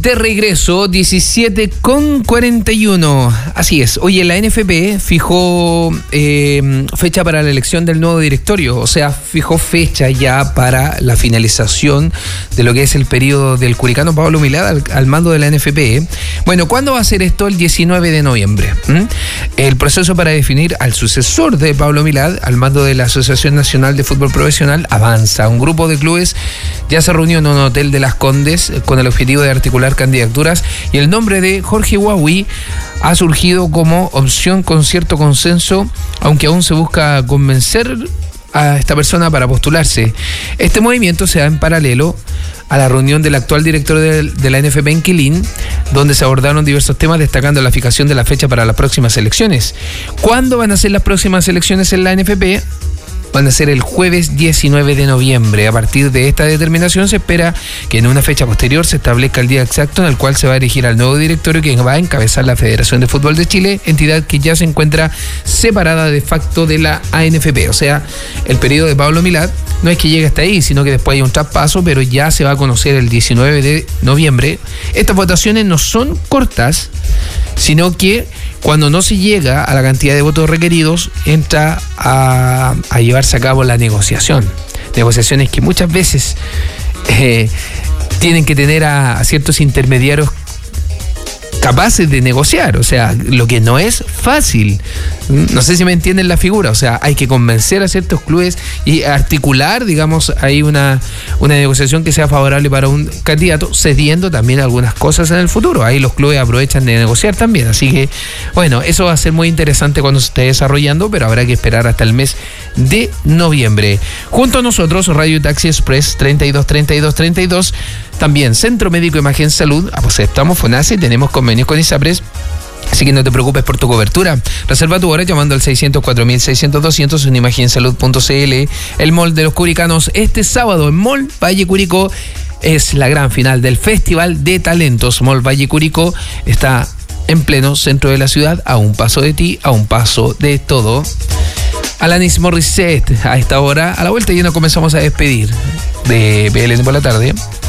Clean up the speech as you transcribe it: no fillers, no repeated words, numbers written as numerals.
De regreso, 17:41. Así es. Oye, la NFP fijó fecha para la elección del nuevo directorio. O sea, fijó fecha ya para la finalización de lo que es el periodo del curicano Pablo Milad al mando de la NFP. Bueno, ¿cuándo va a ser esto? El 19 de noviembre. El proceso para definir al sucesor de Pablo Milad al mando de la Asociación Nacional de Fútbol Profesional avanza. Un grupo de clubes ya se reunió en un hotel de Las Condes con el objetivo de articular candidaturas y el nombre de Jorge Huawi ha surgido como opción con cierto consenso, aunque aún se busca convencer a esta persona para postularse. Este movimiento se da en paralelo a la reunión del actual director de la NFP en Quilín, donde se abordaron diversos temas, destacando la fijación de la fecha para las próximas elecciones. ¿Cuándo van a ser las próximas elecciones en la NFP? Van a ser el jueves 19 de noviembre. A partir de esta determinación se espera que en una fecha posterior se establezca el día exacto en el cual se va a elegir al nuevo directorio que va a encabezar la Federación de Fútbol de Chile, entidad que ya se encuentra separada de facto de la ANFP. O sea, el periodo de Pablo Milad no es que llegue hasta ahí, sino que después hay un traspaso, pero ya se va a conocer el 19 de noviembre. Estas votaciones no son cortas, sino que cuando no se llega a la cantidad de votos requeridos, entra a llevarse a cabo la negociación. Negociaciones que muchas veces tienen que tener a ciertos intermediarios capaces de negociar, o sea, lo que no es fácil. No sé si me entienden la figura, o sea, hay que convencer a ciertos clubes y articular, digamos, ahí una negociación que sea favorable para un candidato, cediendo también algunas cosas en el futuro. Ahí los clubes aprovechan de negociar también, así que, bueno, eso va a ser muy interesante cuando se esté desarrollando, pero habrá que esperar hasta el mes de noviembre. Junto a nosotros, Radio Taxi Express 323232, también Centro Médico Imagen Salud, aceptamos FONASA y tenemos convenios con ISAPRES. Así que no te preocupes por tu cobertura. Reserva tu hora llamando al 604.600-200 en imagensalud.cl. El Mall de los Curicanos este sábado en Mall Valle Curicó es la gran final del Festival de Talentos. Mall Valle Curicó está en pleno centro de la ciudad, a un paso de ti, a un paso de todo. Alanis Morissette a esta hora. A la vuelta ya nos comenzamos a despedir de BLN por la tarde.